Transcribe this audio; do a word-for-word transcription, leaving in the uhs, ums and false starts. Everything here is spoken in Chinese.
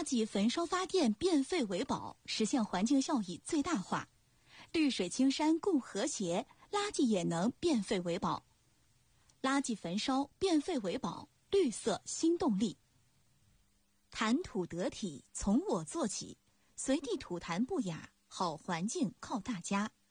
垃圾焚烧发电，变废为宝，实现环境效益最大化。绿水青山共和谐，垃圾也能变废为宝。垃圾焚烧，变废为宝，绿色新动力。谈吐得体，从我做起，随地吐痰不雅，好环境靠大家。